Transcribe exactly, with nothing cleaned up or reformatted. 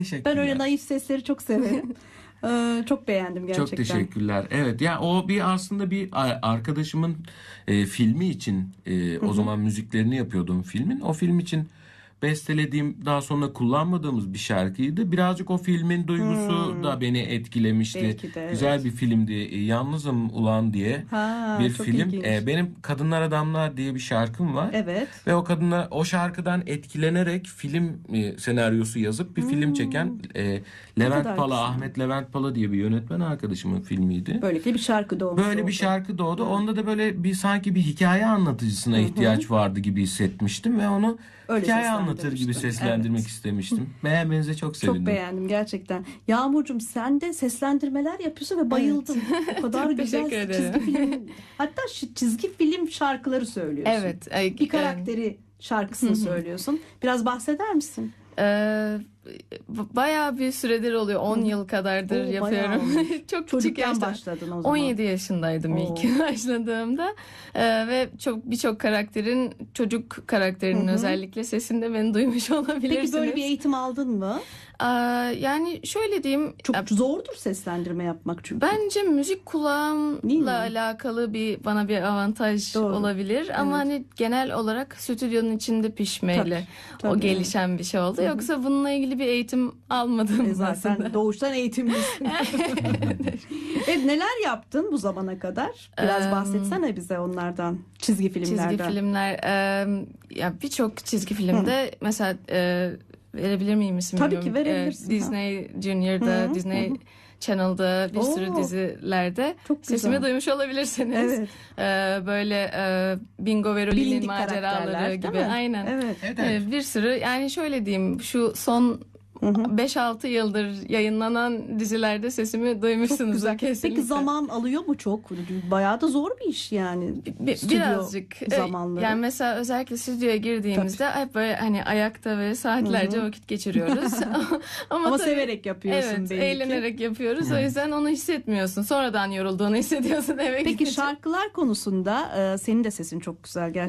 Ben öyle Teşekkürler. naif sesleri çok severim. Ee, çok beğendim gerçekten. Çok teşekkürler. Evet ya o bir aslında bir a- arkadaşımın e, filmi için e, Hı o hı. zaman müziklerini yapıyordum filmin. O film için bestelediğim daha sonra kullanmadığımız bir şarkıydı. Birazcık o filmin duygusu Hmm, da beni etkilemişti. belki de Güzel evet. bir filmdi. E, Yalnızım Ulan diye Ha, bir çok film. ilginç. E, benim Kadınlar Adamlar diye bir şarkım var. Evet. Ve o kadınlar o şarkıdan etkilenerek film e, senaryosu yazıp bir film çeken Hmm, e, ne Levent kadar Pala, güzel. Ahmet Levent Pala diye bir yönetmen arkadaşımın filmiydi. Böylelikle bir şarkı doğmuş Böyle bir oldu. şarkı doğdu. Ha. Onda da böyle bir sanki bir hikaye anlatıcısına Hı hı. ihtiyaç vardı gibi hissetmiştim ve onu Öyle hikaye anlatır gibi seslendirmiştin. seslendirmek Evet. istemiştim. Beğenmenize çok Çok sevindim. beğendim gerçekten. Yağmurcuğum sen de seslendirmeler yapıyorsun ve Evet. bayıldım. O kadar Çok güzel teşekkür çizgi ederim. film. Hatta şu çizgi film şarkıları söylüyorsun. Evet. ay- Bir e, karakteri şarkısını söylüyorsun. Biraz bahseder misin? Ee, bayağı bir süredir oluyor. on Hı hı. yıl kadardır Oo, bayağı yapıyorum. olmuş. Çok küçük Çocukken yaşta. başladın o zaman. on yedi yaşındaydım Oo. ilk başladığımda. Ee, ve çok birçok karakterin, çocuk karakterinin Hı hı. özellikle sesinde beni duymuş olabilirsiniz. Peki böyle bir eğitim aldın mı? Aa, yani şöyle diyeyim. Çok e, zordur seslendirme yapmak çünkü. Bence müzik Değil mi? kulağımla alakalı bir bana bir avantaj Doğru. olabilir ama Evet. hani genel olarak stüdyonun içinde pişmeyle Tabii, tabii, o gelişen bir şey oldu. Hı hı. Yoksa bununla ilgili bir eğitim almadım E zaten aslında. doğuştan eğitimlisin. E, neler yaptın bu zamana kadar? Biraz Em, bahsetsene bize onlardan. Çizgi filmlerden. Çizgi filmler, e, ya birçok çizgi filmde mesela e, verebilir miyim isim Tabii bilmiyorum. ki verebilirsin. E, Disney Junior'da, Hı hı, Disney hı hı. Channel'da bir Oo, sürü dizilerde çok güzel. sesimi duymuş olabilirsiniz. Evet. E, böyle e, Bingo ve Rolly'nin Bilindik maceraları karakterler, değil gibi. mi? Aynen. Evet. Evet, evet. E, bir sürü yani şöyle diyeyim şu son Hı hı. beş altı yıldır yayınlanan dizilerde sesimi Çok duymuşsunuzdur güzel. kesinlikle. Peki zaman alıyor mu çok? Bayağı da zor bir iş yani. Bir- Stüdyo birazcık E, zamanları. yani mesela özellikle stüdyoya girdiğimizde hep böyle hani ayakta ve saatlerce Hı hı. vakit geçiriyoruz. ama Ama tabii- severek yapıyorsun evet, belli ki. eğlenerek yapıyoruz. O yüzden onu hissetmiyorsun. Sonradan yorulduğunu hissediyorsun eve Peki gidince. şarkılar konusunda e, senin de sesin çok güzel gerçekten.